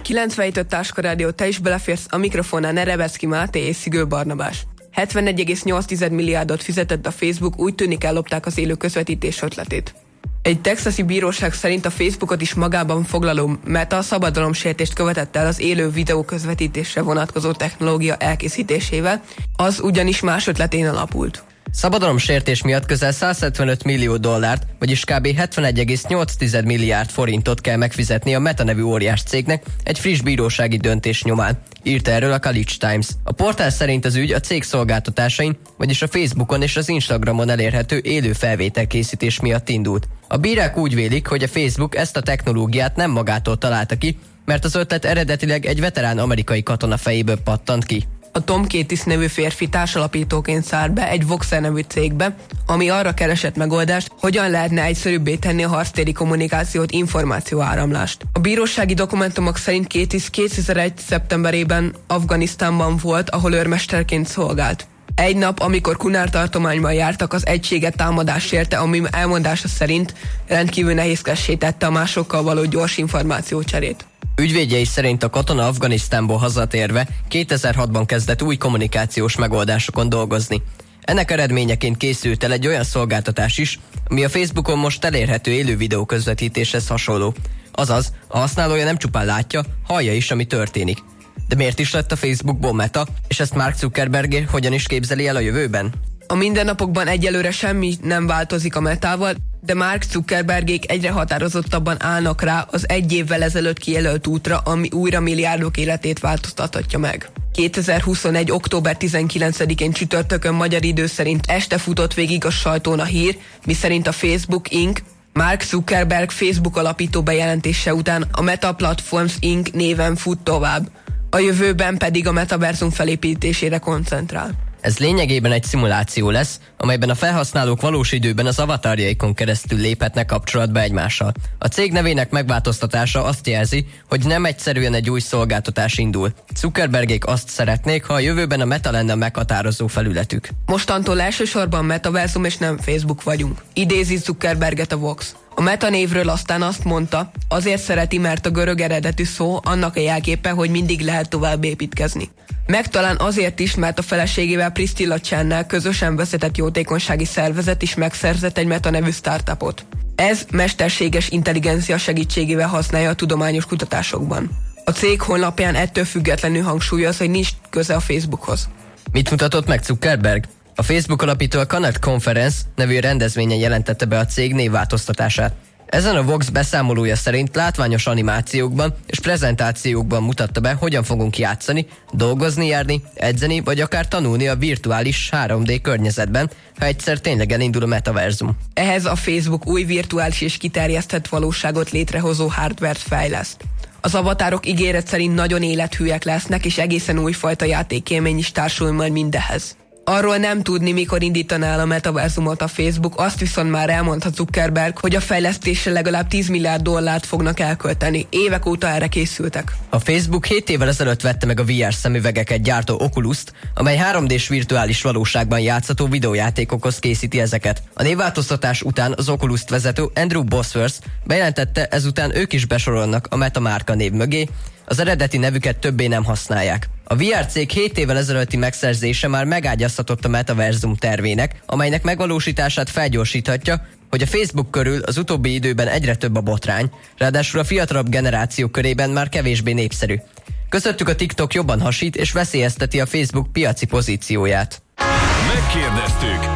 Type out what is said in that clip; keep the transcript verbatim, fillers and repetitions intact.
kilencvenhét Táska Rádió, te is beleférsz, a mikrofonnál Nerebeszki Máté és Szigő Barnabás. hetvenegy egész nyolc milliárdot fizetett a Facebook, úgy tűnik ellopták az élő közvetítés ötletét. Egy texasi bíróság szerint a Facebookot is magában foglaló Meta szabadalomsértést követett el az élő videó közvetítésre vonatkozó technológia elkészítésével, az ugyanis más ötletén alapult. Szabadalomsértés miatt közel száz hetvenöt millió dollárt, vagyis kb. hetvenegy egész nyolc milliárd forintot kell megfizetni a Meta nevű óriás cégnek egy friss bírósági döntés nyomán, írta erről a College Times. A portál szerint az ügy a cég szolgáltatásain, vagyis a Facebookon és az Instagramon elérhető élő felvételkészítés miatt indult. A bírák úgy vélik, hogy a Facebook ezt a technológiát nem magától találta ki, mert az ötlet eredetileg egy veterán amerikai katona fejéből pattant ki. A Tom Kétis nevű férfi társalapítóként szállt be egy Voxer nevű cégbe, ami arra keresett megoldást, hogyan lehetne egyszerűbbé tenni a harctéri kommunikációt, információáramlást. A bírósági dokumentumok szerint Kétis kétezer-egy szeptemberében Afganisztánban volt, ahol őrmesterként szolgált. Egy nap, amikor Kunár tartományban jártak, az egységet támadás érte, ami elmondása szerint rendkívül nehézkessé tette a másokkal való gyors információcserét. Ügyvédjei szerint a katona Afganisztánból hazatérve kétezer-hatban kezdett új kommunikációs megoldásokon dolgozni. Ennek eredményeként készült el egy olyan szolgáltatás is, ami a Facebookon most elérhető élő videó közvetítéshez hasonló. Azaz, a használója nem csupán látja, hallja is, ami történik. De miért is lett a Facebookból Meta, és ezt Mark Zuckerberg hogyan is képzeli el a jövőben? A mindennapokban egyelőre semmi nem változik a Metával, de Mark Zuckerbergék egyre határozottabban állnak rá az egy évvel ezelőtt kijelölt útra, ami újra milliárdok életét változtathatja meg. kétezer-huszonegy. október tizenkilencedikén csütörtökön magyar idő szerint este futott végig a sajtón a hír, miszerint a Facebook incorporated. Mark Zuckerberg Facebook alapító bejelentése után a Meta Platforms incorporated néven fut tovább. A jövőben pedig a metaverzum felépítésére koncentrál. Ez lényegében egy szimuláció lesz, amelyben a felhasználók valós időben az avatarjaikon keresztül léphetnek kapcsolatba egymással. A cég nevének megváltoztatása azt jelzi, hogy nem egyszerűen egy új szolgáltatás indul. Zuckerbergék azt szeretnék, ha a jövőben a Meta lenne a meghatározó felületük. Mostantól elsősorban metaverzum és nem Facebook vagyunk. Idézi Zuckerberget a Vox. A Meta névről aztán azt mondta, azért szereti, mert a görög eredetű szó annak a jelképe, hogy mindig lehet tovább építkezni. Meg talán azért is, mert a feleségével Priscilla Channel közösen vezetett jótékonysági szervezet is megszerzett egy Meta nevű startupot. Ez mesterséges intelligencia segítségével használja a tudományos kutatásokban. A cég honlapján ettől függetlenül hangsúlyoz, hogy nincs köze a Facebookhoz. Mit mutatott meg Zuckerberg? A Facebook alapító a Connect Conference nevű rendezvényen jelentette be a cég névváltoztatását. Ezen a Vox beszámolója szerint látványos animációkban és prezentációkban mutatta be, hogyan fogunk játszani, dolgozni, járni, edzeni vagy akár tanulni a virtuális három dé környezetben, ha egyszer tényleg elindul a metaverzum. Ehhez a Facebook új virtuális és kiterjesztett valóságot létrehozó hardvert fejleszt. Az avatárok ígéret szerint nagyon élethűek lesznek, és egészen újfajta játékélmény is társul majd mindehez. Arról nem tudni, mikor indítaná el a metaverzumot a Facebook, azt viszont már elmondta Zuckerberg, hogy a fejlesztésre legalább tíz milliárd dollárt fognak elkölteni. Évek óta erre készültek. A Facebook hét évvel ezelőtt vette meg a vé er szemüvegeket gyártó Oculust, amely három dés virtuális valóságban játszható videójátékokhoz készíti ezeket. A névváltoztatás után az Oculust vezető Andrew Bosworth bejelentette, ezután ők is besorolnak a Meta márka név mögé, az eredeti nevüket többé nem használják. A vé er cég hét évvel ezelőtti megszerzése már megágyaztatott a metaverzum tervének, amelynek megvalósítását felgyorsíthatja, hogy a Facebook körül az utóbbi időben egyre több a botrány, ráadásul a fiatalabb generáció körében már kevésbé népszerű. Közöttük a TikTok jobban hasít és veszélyezteti a Facebook piaci pozícióját. Megkérdeztük,